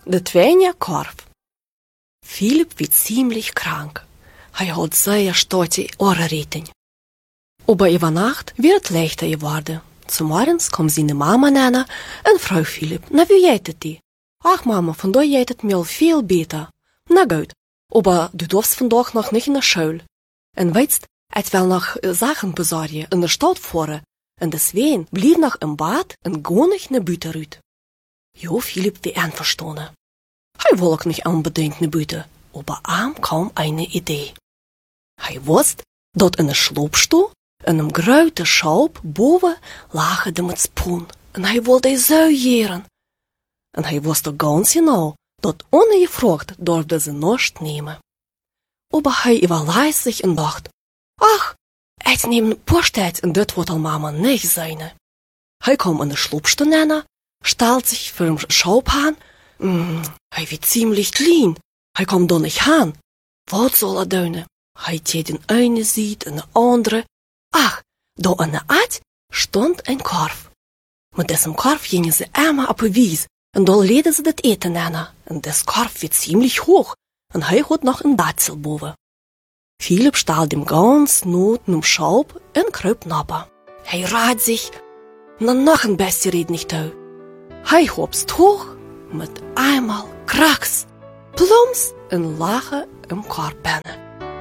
De tweede korf. Philipp wird ziemlich krank. Hat sehr stotte Ohrenrieten. Aber über Nacht wird es leichter geworden. Zum Morgens kommt seine Mama Nana und Frau Philipp. Na, wie geht es die? Ach Mama, vandaag geht het mir viel beter. Na gut, aber du darfst vandaag noch nicht in der Schule. Und weißt, ich will noch Sachen besorgen in der Stadt fahren. Und deswegen blieb noch im Bad und gar nicht in die Bütte rüt. Jo, Philipp wie einverstanden. Er wollte nicht unbedingt in die Bütte, aber ihm kam eine Idee. Er wusste, dat in der Schlupfstuhl, in einem großen Schaub boven lagen de met spoen. En hij wilde zo jeren. En hij wusste ganz genau, dat ongevraagd durfte ze nichts nehmen. Aber hij überließ sich und dacht, ach, ich nehme Posteit und das wird al Mama nicht sein. Hij kam in der Schlupfstuhl nennen, stellt sich vor dem Schaub an. Hij wird ziemlich klein. Hij kommt da nicht an. Was soll doen? Hij deed den eine Seite und den andere. Ach, da an der Art stand ein Korf. Mit diesem Korf gingen sie einmal auf die Wies und da leden sie das Eten an. Und das Korf wird ziemlich hoch und er hat noch ein Datzel boven. Philipp stahl dem ganz Not im Schaub und kröp napper. Er rät sich, noch ein bisschen red nicht da. Er hopst hoch, mit einmal kraks, plumps und lache im Korb binnen.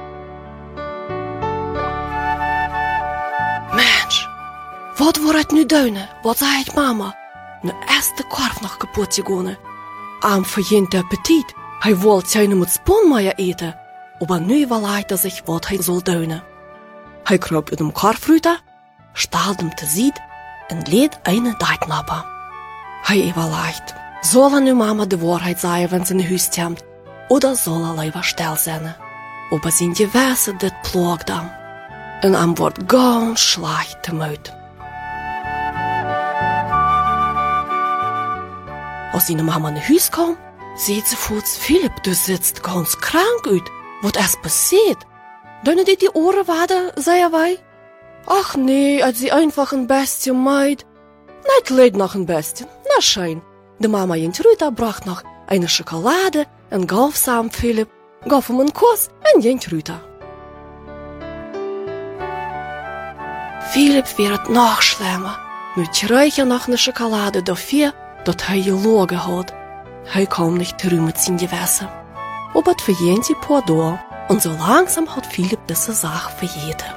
Mensch, wat wordt het nu doen? Wat zei ik mama? Nu is de korf nog kapot gegaan. Am verjent de appetit. Hij wollte zijn met spoonmeier eten. Aber nu überlegt sich, wat hij soll doen. Hij kroop in dem Korf rüter, stahl dem te ziet en leed eine Deitnapper. Hij überlegt, soll nu mama de Wahrheit sagen, wenn sie in Huis kommt, oder soll lieber still sein? Aber zijn gewisse dit plagt am. En am wordt ganz schlecht temuit. Als seine Mama in Huis kommt, sieht sie voets, Philipp, du sitzt ganz krank uit. Wat is passiert? Deunen dir die Ohren waden, zei wij? Ach nee, als sie einfach ein bisschen meid. Nicht leid noch ein bisschen, na schön. De Mama Jentruta bracht noch eine Schokolade en gaf samen Philipp, gaf hem een Kuss en Jentruta. Philipp wird noch schlimmer. Nu kreeg noch eine Schokolade dafür, dat hij gelogen had. Hij kwam nicht terug mit zijn Gewässer. Aber het verjent die paar door, und so langsam hat Philipp diese Sache verjeten.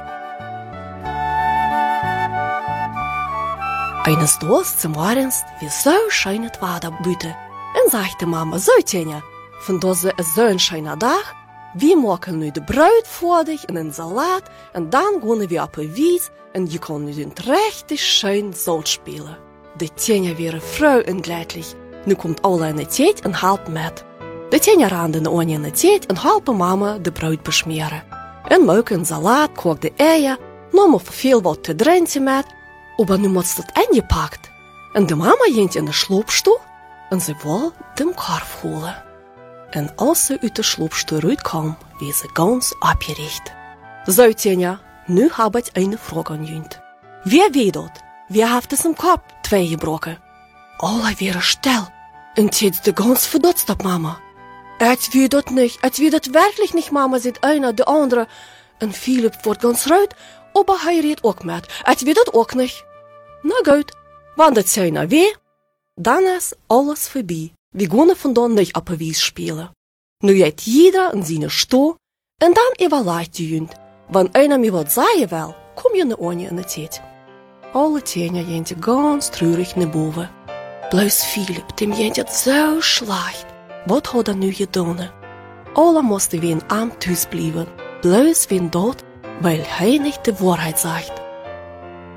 Eines Tages zum Morgens, wie so schön es war da Bütte, und sagte Mama, so Tjenja, von das ist so ein schöner Tag, wir machen nu de Brot vor dich und einen Salat, und dann gehen wir auf die Wies, und je kan nu den richtig schön Salz spielen. De Tjenja wäre froh und glücklich. Nu kommt alle in de tijd en helpt met. De Tjenja rande in de in de tijd en helpen mama de brood besmeren. En maken een salat, kook de eieren, noem veel wat te drinken met. Aber nu moet het ingepakt. En de mama ging in de sloopstoel en ze wil de korf holen. En als ze uit de sloopstoel uitkwam, wie ze ganz abgericht. Zo Tjenja, nu heb ik een vraag aan jullie. Wie weet dat? Wie heeft es im Kopf twee gebroken? Alle wären still. Und jetzt de ganz verdutzt op Mama. Ich will das nicht, ich will das wirklich nicht, Mama, sagt einer, der andere. Und Philipp wird ganz rot, aber er redet auch mit. Ich will das auch nicht. Na gut, wenn das einer will, dann ist alles vorbei. Wir gehen von da nicht auf der Wies spielen. Nu geht jeder in seine Stuhl und dann überlegt die Jünd. Wenn einer mir was sagen will, komm je ne Onie in de tijd. Alle Tjenja jentje ganz traurig naar boven. Bloos Philipp, dem jentje so schlecht. Wat had nu gedaan? Alle moesten wie in Amt thuis blijven. Bloos wie dort, weil hij nicht die Wahrheit sagt.